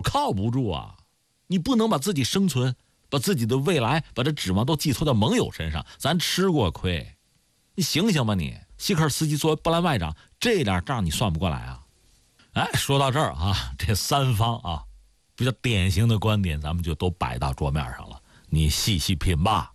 靠不住啊！你不能把自己生存、把自己的未来、把这指望都寄托在盟友身上，咱吃过亏。你醒醒吧你！希克尔斯基作为波兰外长，这点账你算不过来啊！哎，说到这儿啊，这三方啊比较典型的观点，咱们就都摆到桌面上了，你细细品吧。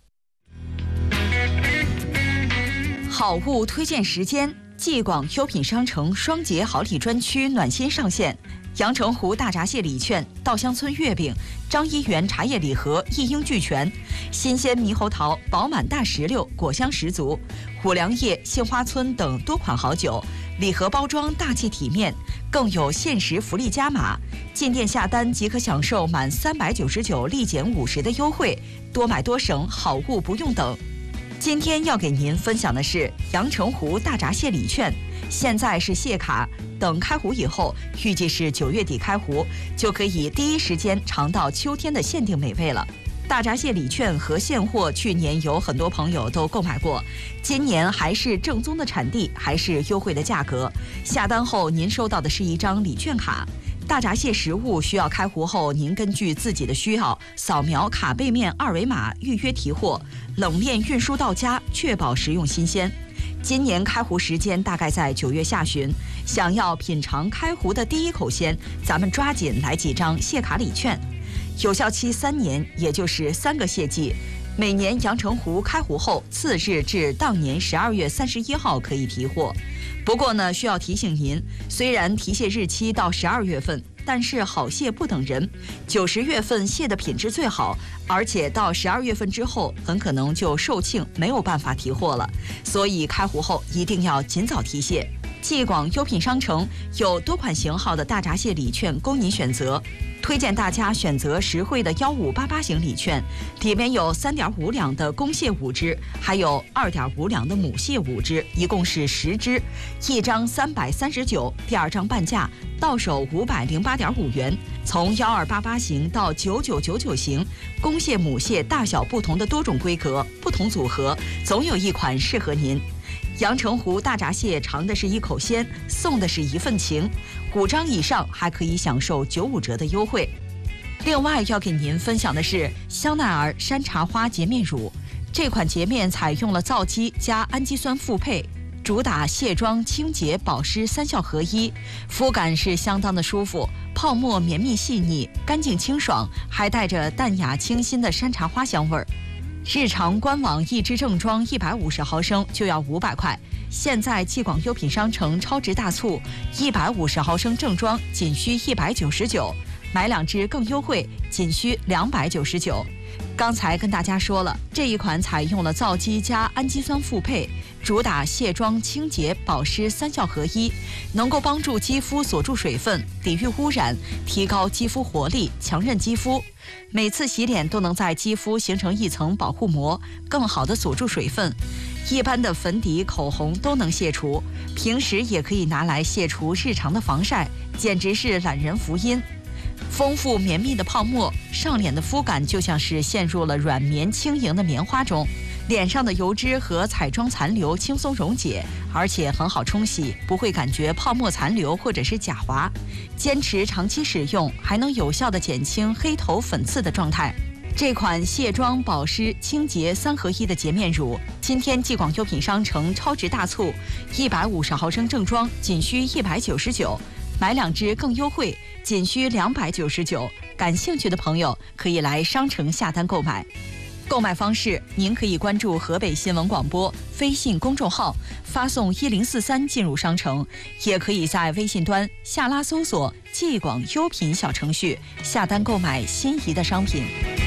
好物推荐时间：继广优品商城双节好礼专区暖心上线，阳澄湖大闸蟹礼券、稻香村月饼、张一元茶叶礼盒一应俱全，新鲜猕猴桃、饱满大石榴果香十足，五粮液、杏花村等多款好酒，礼盒包装大气体面，更有限时福利加码，进店下单即可享受满399立减50的优惠，多买多省，好物不用等。今天要给您分享的是阳澄湖大闸蟹礼券，现在是蟹卡，等开湖以后，预计是9月底开湖，就可以第一时间尝到秋天的限定美味了。大闸蟹礼券和现货，去年有很多朋友都购买过，今年还是正宗的产地，还是优惠的价格。下单后，您收到的是一张礼券卡。大闸蟹食物需要开湖后，您根据自己的需要扫描卡背面2维码预约提货，冷链运输到家，确保食用新鲜。今年开湖时间大概在9月下旬，想要品尝开湖的第一口鲜，咱们抓紧来几张蟹卡礼券，有效期3年，也就是3个蟹季。每年阳澄湖开湖后次日至当年12月31号可以提货。不过呢，需要提醒您，虽然提蟹日期到12月份，但是好蟹不等人，9、10月份蟹的品质最好，而且到12月份之后，很可能就售罄，没有办法提货了。所以开湖后一定要尽早提蟹。继广优品商城有多款型号的大闸蟹礼券供您选择，推荐大家选择实惠的1588型礼券，里面有3.5两的公蟹5只，还有2.5两的母蟹5只，一共是10只，一张339，第二张半价，到手508.5元。从1288型到9999型，公蟹母蟹大小不同的多种规格、不同组合，总有一款适合您。阳澄湖大闸蟹尝的是一口鲜，送的是一份情，5张以上还可以享受95折的优惠。另外要给您分享的是香奈儿山茶花洁面乳，这款洁面采用了皂基加氨基酸复配，主打卸妆、清洁、保湿3效合一，肤感是相当的舒服，泡沫绵密细腻，干净清爽，还带着淡雅清新的山茶花香味儿。日常官网一支正装150毫升就要500块，现在继广优品商城超值大促，150毫升正装仅需199，买2支更优惠，仅需299。刚才跟大家说了，这一款采用了皂基加氨基酸复配，主打卸妆、清洁、保湿3效合一，能够帮助肌肤锁住水分，抵御污染，提高肌肤活力，强韧肌肤。每次洗脸都能在肌肤形成一层保护膜，更好地锁住水分。一般的粉底、口红都能卸除，平时也可以拿来卸除日常的防晒，简直是懒人福音。丰富绵密的泡沫，上脸的肤感就像是陷入了软绵轻盈的棉花中，脸上的油脂和彩妆残留轻松溶解，而且很好冲洗，不会感觉泡沫残留或者是假滑。坚持长期使用，还能有效地减轻黑头粉刺的状态。这款卸妆、保湿、清洁3合一的洁面乳，今天继广优品商城超值大促，150毫升正装仅需199，买2支更优惠，仅需299。感兴趣的朋友可以来商城下单购买。购买方式，您可以关注河北新闻广播微信公众号，发送1043进入商城，也可以在微信端下拉搜索继广优品小程序，下单购买心仪的商品。